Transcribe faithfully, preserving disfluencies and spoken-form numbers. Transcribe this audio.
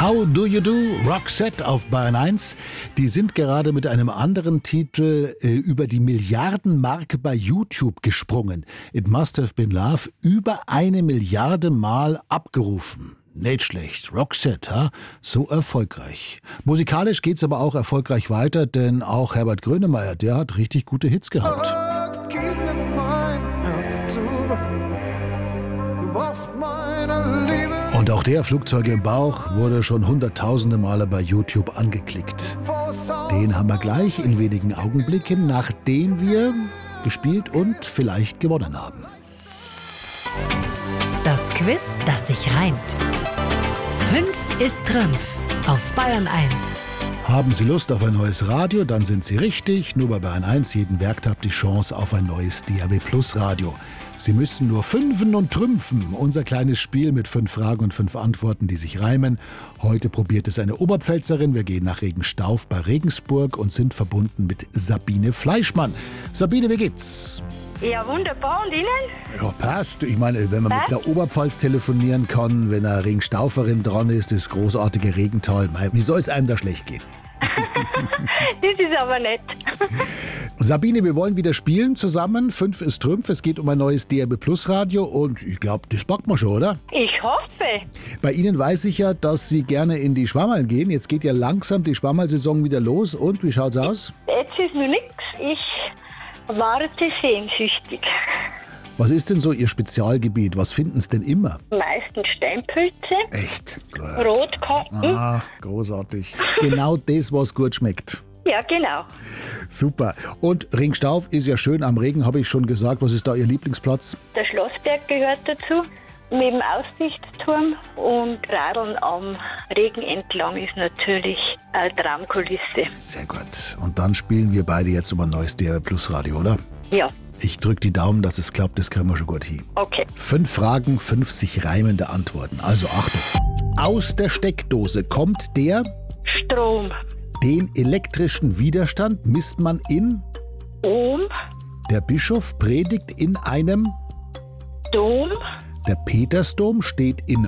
How Do You Do? Roxette auf Bayern eins. Die sind gerade mit einem anderen Titel äh, über die Milliardenmarke bei YouTube gesprungen. It Must Have Been Love, über eine Milliarde Mal abgerufen. Nicht schlecht. Roxette, ha? So erfolgreich. Musikalisch geht's aber auch erfolgreich weiter, denn auch Herbert Grönemeyer, der hat richtig gute Hits gehabt. Und auch der Flugzeuge im Bauch wurde schon hunderttausende Male bei YouTube angeklickt. Den haben wir gleich in wenigen Augenblicken, nachdem wir gespielt und vielleicht gewonnen haben. Das Quiz, das sich reimt. Fünf ist Trümpf auf Bayern eins. Haben Sie Lust auf ein neues Radio, dann sind Sie richtig. Nur bei Bayern eins jeden Werktag die Chance auf ein neues D A B Plus Radio. Sie müssen nur fünfen und trümpfen. Unser kleines Spiel mit fünf Fragen und fünf Antworten, die sich reimen. Heute probiert es eine Oberpfälzerin. Wir gehen nach Regenstauf bei Regensburg und sind verbunden mit Sabine Fleischmann. Sabine, wie geht's? Ja, wunderbar. Und Ihnen? Ja, passt. Ich meine, wenn man mit der Oberpfalz telefonieren kann, wenn eine Regenstauferin dran ist, das großartige Regental, wie soll es einem da schlecht gehen? Das ist aber nett. Sabine, wir wollen wieder spielen zusammen. Fünf ist Trümpf. Es geht um ein neues D A B Plus Radio und ich glaube, das packt man schon, oder? Ich hoffe. Bei Ihnen weiß ich ja, dass Sie gerne in die Schwammerl gehen. Jetzt geht ja langsam die Schwammerl-Saison wieder los. Und wie schaut's aus? Jetzt ist noch nichts. Ich warte sehnsüchtig. Was ist denn so Ihr Spezialgebiet? Was finden Sie denn immer? Meistens Steinpilze. Echt? Gut. Rotkarten. Ah, großartig. Genau das, was gut schmeckt. Ja, genau. Super. Und Ringstauf ist ja schön am Regen, habe ich schon gesagt. Was ist da Ihr Lieblingsplatz? Der Schlossberg gehört dazu. Mit dem Aussichtsturm und Radeln am Regen entlang ist natürlich eine Traumkulisse. Sehr gut. Und dann spielen wir beide jetzt um ein neues D A B Plus Radio, oder? Ja. Ich drücke die Daumen, dass es klappt, das kriegen wir schon gut hin. Okay. Fünf Fragen, fünf sich reimende Antworten. Also Achtung. Aus der Steckdose kommt der... Strom. Den elektrischen Widerstand misst man in... Ohm. Der Bischof predigt in einem... Dom. Der Petersdom steht in...